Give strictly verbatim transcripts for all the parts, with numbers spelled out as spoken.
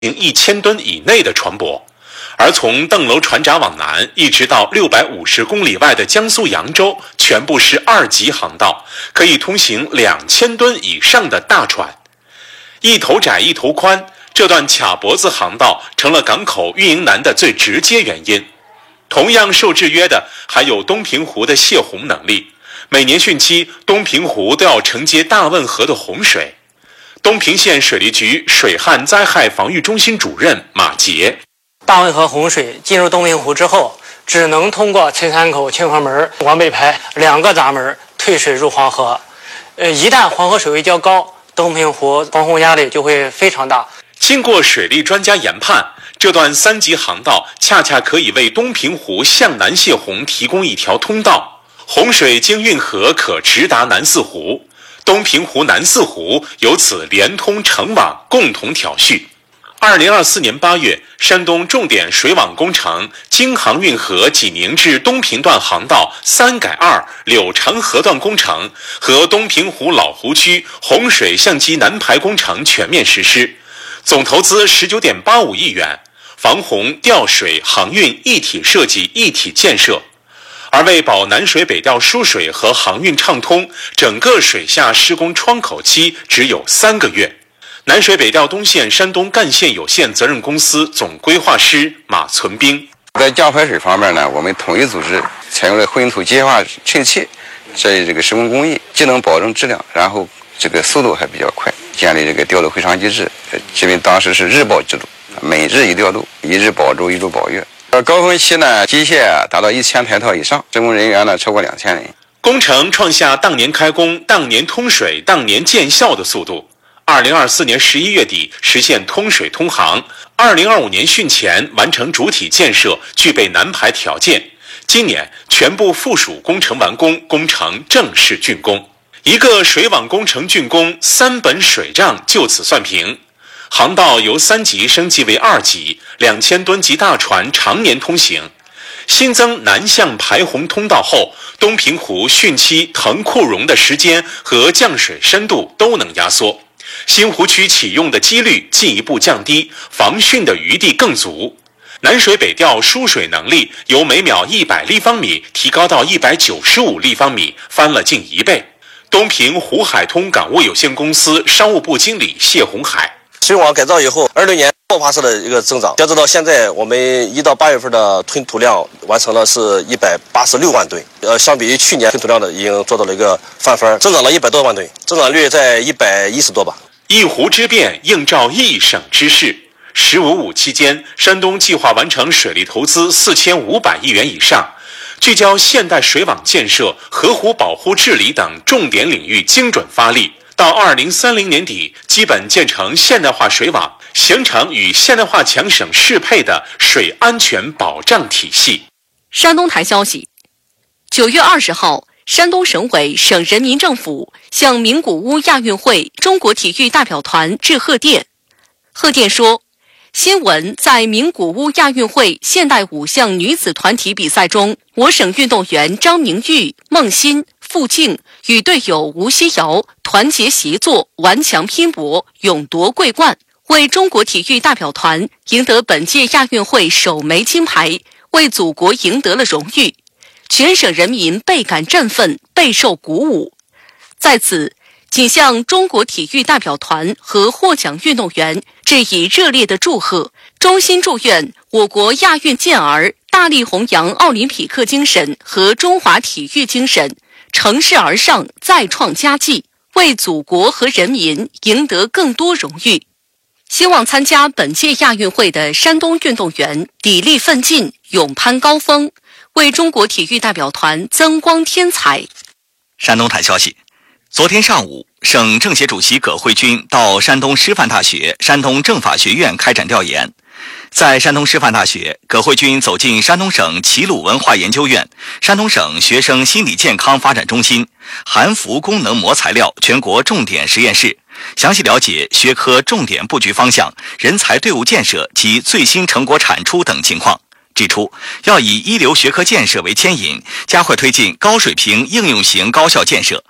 一千吨以内的船舶。而从邓楼船闸往南一直到六百五十公里外的江苏扬州，全部是二级航道，可以通行两千吨以上的大船。一头窄一头宽，这段卡脖子航道成了港口运营难的最直接原因。同样受制约的还有东平湖的泄洪能力，每年汛期，东平湖都要承接大汶河的洪水。东平县水利局水旱灾害防御中心主任马杰， 大汶河洪水进入东平湖之后，只能通过陈山口清河门往北排两个闸门退水入黄河。呃，一旦黄河水位较高，东平湖防洪压力就会非常大。 经过水利专家研判，这段三级航道恰恰可以为东平湖向南泄洪提供一条通道，洪水经运河可直达南四湖，东平湖、南四湖由此连通成网，共同调蓄。二零二四年八月，山东重点水网工程京杭运河济宁至东平段航道三改二柳长河段工程和东平湖老湖区洪水相机南排工程全面实施，总投资十九点八五亿元，防洪、调水、航运一体设计、一体建设。而为保南水北调输水和航运畅通，整个水下施工窗口期只有三个月。南水北调东线山东干线有限责任公司总规划师马存兵， 在降排水方面呢，我们统一组织采用了混凝土机械化淬气这这个施工工艺，既能保证质量，然后这个速度还比较快，建立这个调度回偿机制，因为当时是日报制度，每日一调度，一日保周，一周保月。而高峰期呢，机械达到一千台套以上，施工人员呢超过两千人。 工程创下当年开工、当年通水、当年见效的速度。二零二四年十一月底实现通水通航，二零二五年汛前完成主体建设，具备南排条件。今年全部附属工程完工，工程正式竣工。一个水网工程竣工，三本水账就此算平。航道由三级升级为二级，两千吨级大船常年通行。新增南向排洪通道后，东平湖汛期腾库容的时间和降水深度都能压缩。新湖区启用的几率进一步降低，防汛的余地更足。南水北调输水能力由每秒一百立方米提高到一百九十五立方米，翻了近一倍。东平湖海通港务有限公司商务部经理谢红海， 水网改造以后，二六年爆发式的一个增长，截止到现在，我们一到八月份的吞吐量完成了是一百八十六万吨，呃，相比于去年吞吐量的已经做到了一个翻番，增长了一百多万吨，增长率在一百一十多吧。 一湖之变映照一省之势。十五五期间，山东计划完成水利投资四千五百亿元以上，聚焦现代水网建设、河湖保护治理等重点领域精准发力。到二零三零年底，基本建成现代化水网，形成与现代化强省适配的水安全保障体系。 山东台消息，九月二十号，山东省委、省人民政府向名古屋亚运会中国体育代表团致贺电。贺电说，新闻在名古屋亚运会现代五项女子团体比赛中，我省运动员张明玉、孟欣、傅静与队友吴希瑶团结协作，顽强拼搏，勇夺桂冠，为中国体育代表团赢得本届亚运会首枚金牌，为祖国赢得了荣誉。全省人民倍感振奋，备受鼓舞。在此，仅向中国体育代表团和获奖运动员致以热烈的祝贺，衷心祝愿我国亚运健儿大力弘扬奥林匹克精神和中华体育精神，乘势而上，再创佳绩，为祖国和人民赢得更多荣誉。希望参加本届亚运会的山东运动员砥砺奋进，勇攀高峰，为中国体育代表团增光添彩。 山东台消息，昨天上午，省政协主席葛慧君到山东师范大学、山东政法学院开展调研。在山东师范大学，葛慧君走进山东省齐鲁文化研究院、山东省学生心理健康发展中心、含氟功能膜材料全国重点实验室，详细了解学科重点布局方向、人才队伍建设及最新成果产出等情况。指出，要以一流学科建设为牵引，加快推进高水平应用型高校建设。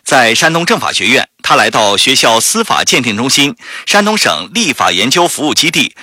在山东政法学院，他来到学校司法鉴定中心、山东省立法研究服务基地